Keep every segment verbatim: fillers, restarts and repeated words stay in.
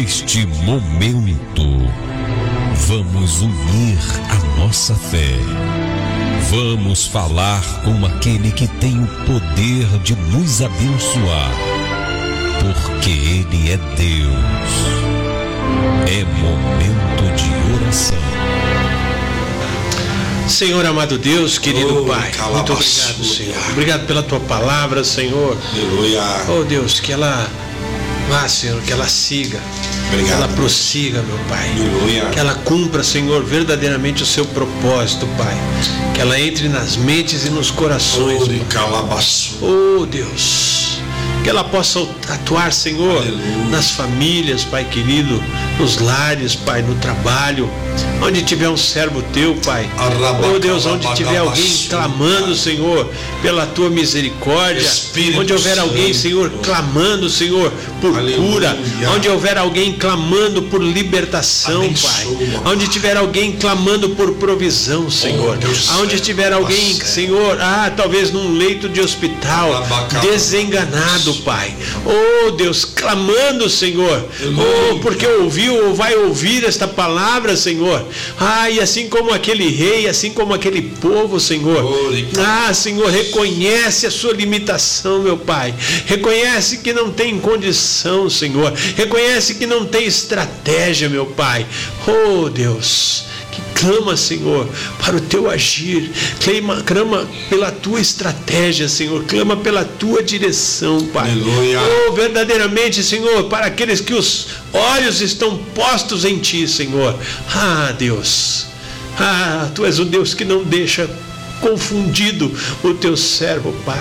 Neste momento, vamos unir a nossa fé. Vamos falar com aquele que tem o poder de nos abençoar, porque Ele é Deus. É momento de oração. Senhor amado Deus, querido oh, Pai, muito obrigado, Senhor. Obrigado pela Tua palavra, Senhor. Aleluia. Oh Deus, que ela vá, Senhor, que ela siga, obrigado, que ela prossiga, meu Pai. Aleluia. Que ela cumpra, Senhor, verdadeiramente o seu propósito, Pai. Que ela entre nas mentes e nos corações, oh, oh Deus, que ela possa atuar, Senhor, aleluia, nas famílias, Pai querido, nos lares, Pai, no trabalho, onde tiver um servo Teu, Pai, oh Deus, onde tiver alguém clamando, Senhor, pela Tua misericórdia, Espírito onde houver alguém, Senhor, clamando, Senhor, por aleluia, cura, onde houver alguém clamando por libertação, abençoa, Pai, onde tiver alguém clamando por provisão, Senhor, oh, onde tiver alguém, Senhor, ah, talvez num leito de hospital, desenganado, Pai, oh Deus, clamando, Senhor, oh, porque ouviu ou vai ouvir esta palavra, Senhor, ah, e assim como aquele rei, assim como aquele povo, Senhor, ah, Senhor, reconhece a sua limitação, meu Pai, reconhece que não tem condição, Senhor, reconhece que não tem estratégia, meu Pai, oh Deus, clama, Senhor, para o Teu agir, clama, clama pela Tua estratégia, Senhor, clama pela Tua direção, Pai. Aleluia. Oh, verdadeiramente, Senhor, para aqueles que os olhos estão postos em Ti, Senhor. Ah, Deus, ah, Tu és o Deus que não deixa confundido o Teu servo, Pai.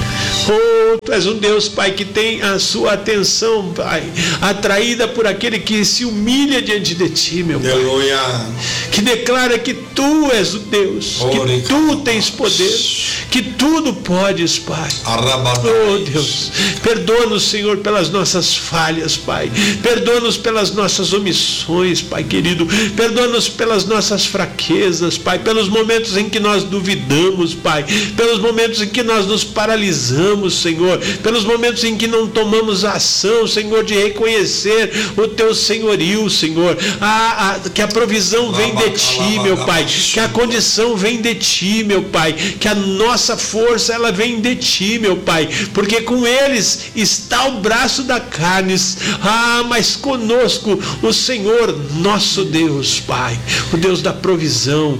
Oh, Tu és um Deus, Pai, que tem a sua atenção, Pai, atraída por aquele que se humilha diante de Ti, meu Pai. Aleluia. Que declara que Tu és o Deus, que Tu tens poder, que tudo podes, Pai. Oh, Deus, perdoa-nos, Senhor, pelas nossas falhas, Pai. Perdoa-nos pelas nossas omissões, Pai querido. Perdoa-nos pelas nossas fraquezas, Pai, pelos momentos em que nós duvidamos, Pai, pelos momentos em que nós nos paralisamos, Senhor, pelos momentos em que não tomamos a ação, Senhor, de reconhecer o Teu senhorio, Senhor, a, a, que a provisão vem de Ti, meu Pai, que a condição vem de Ti, meu Pai, que a nossa força, ela vem de Ti, meu Pai, porque com eles está o braço da carne, ah, mas conosco o Senhor, nosso Deus, Pai, o Deus da provisão.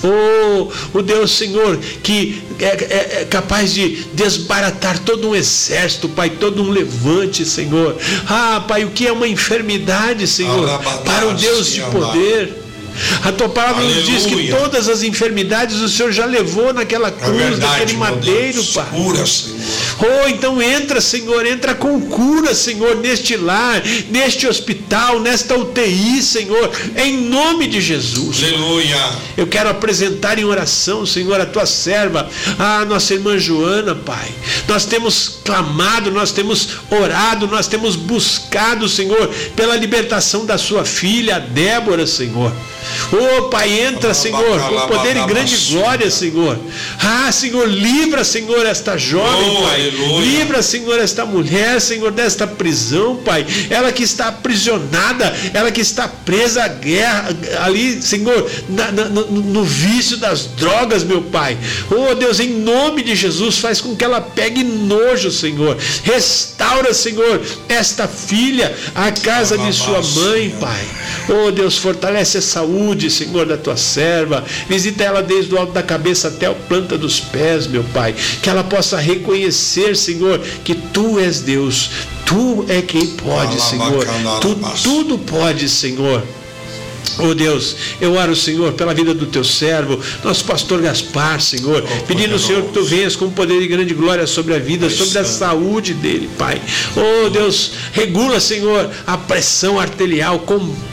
Oh, o Deus, Senhor, que é, é, é capaz de desbaratar todo um exército, Pai, todo um levante, Senhor. Ah, Pai, o que é uma enfermidade, Senhor, para o Deus de poder? A Tua palavra nos diz que todas as enfermidades o Senhor já levou naquela cruz, é verdade, naquele madeiro, Pai. Cura, Senhor. Oh, então entra, Senhor, entra com cura, Senhor, neste lar, neste hospital, nesta U T I, Senhor, em nome de Jesus. Aleluia. Eu quero apresentar em oração, Senhor, a Tua serva, a nossa irmã Joana, Pai. Nós temos clamado, nós temos orado, nós temos buscado, Senhor, pela libertação da sua filha, a Débora, Senhor. Oh, Pai, entra, Senhor, com poder e grande glória, Senhor. Ah, Senhor, livra, Senhor, esta jovem, oh, Pai. Aleluia. Livra, Senhor, esta mulher, Senhor, desta prisão, Pai. Ela que está aprisionada, ela que está presa à guerra, ali, Senhor, na, na, no, no vício das drogas, meu Pai. Oh, Deus, em nome de Jesus, faz com que ela pegue nojo, Senhor. Restaura, Senhor, esta filha, a casa de sua mãe, Pai. Oh, Deus, fortalece a saúde, Senhor, da Tua serva. Visita ela desde o alto da cabeça até a planta dos pés, meu Pai. Que ela possa reconhecer, Senhor, que Tu és Deus. Tu é quem pode, Senhor. Tu tudo pode, Senhor. Oh Deus, eu oro, Senhor, pela vida do Teu servo, nosso pastor Gaspar, Senhor, pedindo, Senhor, que Tu venhas com poder e grande glória sobre a vida, sobre a saúde dele, Pai. Oh Deus, regula, Senhor, a pressão arterial, com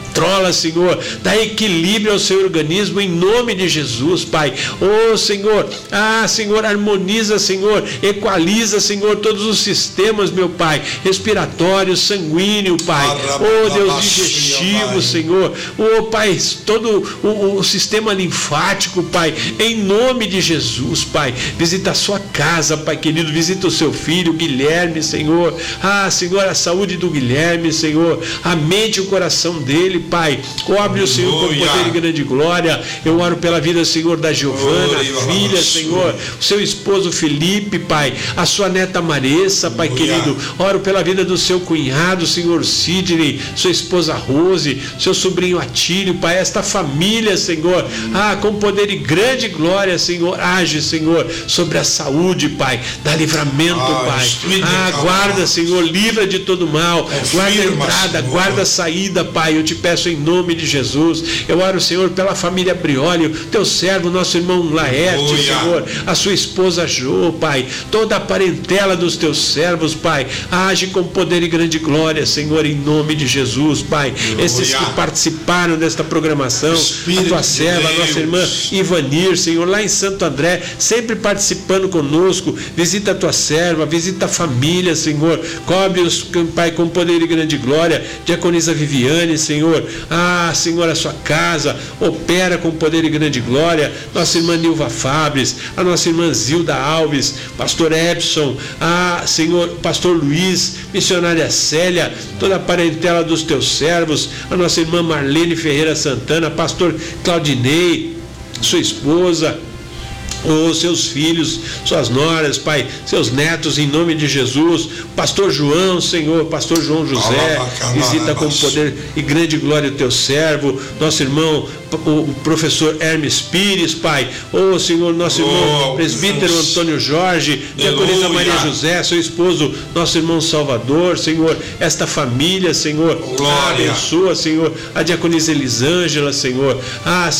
controla, Senhor, dá equilíbrio ao seu organismo em nome de Jesus, Pai. Oh, Senhor, ah, Senhor, harmoniza, Senhor, equaliza, Senhor, todos os sistemas, meu Pai, respiratório, sanguíneo, Pai. Oh, Deus, digestivo, Senhor. Oh, Pai, todo o, o sistema linfático, Pai, em nome de Jesus, Pai. Visita a sua casa, Pai querido, visita o seu filho, Guilherme, Senhor. Ah, Senhor, a saúde do Guilherme, Senhor, a mente e o coração dele, Pai, cobre o Senhor com poder e grande glória. Eu oro pela vida, Senhor, da Giovana, filha, Senhor, o seu esposo Felipe, Pai, a sua neta Maressa, Pai querido, oro pela vida do seu cunhado, Senhor Sidney, sua esposa Rose, seu sobrinho Atílio, Pai, esta família, Senhor, ah, com poder e grande glória, Senhor, age, Senhor, sobre a saúde, Pai, dá livramento, Pai, ah, guarda, Senhor, livra de todo mal, guarda a entrada, guarda a saída, Pai, eu te peço em nome de Jesus. Eu oro, Senhor, pela família Briolio, teu servo, nosso irmão Laerte, Senhor, a sua esposa Jo, Pai, toda a parentela dos teus servos, Pai, age com poder e grande glória, Senhor, em nome de Jesus, Pai. Esses que participaram desta programação, a tua serva, a nossa irmã Ivanir, Senhor, lá em Santo André, sempre participando conosco, visita a tua serva, visita a família, Senhor, cobre-os, Pai, com poder e grande glória, diaconisa Viviane, Senhor, ah, Senhor, a sua casa, opera com poder e grande glória, nossa irmã Nilva Fabres, a nossa irmã Zilda Alves, pastor Epson, ah, Senhor, pastor Luiz, missionária Célia, toda a parentela dos teus servos, a nossa irmã Marlene Ferreira Santana, pastor Claudinei, sua esposa, os seus filhos, suas noras, Pai, seus netos, em nome de Jesus, pastor João, Senhor, pastor João José, visita com poder e grande glória o teu servo, nosso irmão, o professor Hermes Pires, Pai, ô Senhor, nosso irmão presbítero Antônio Jorge, diaconisa Maria José, seu esposo, nosso irmão Salvador, Senhor, esta família, Senhor, abençoa, Senhor, a diaconisa Elisângela, Senhor, ah,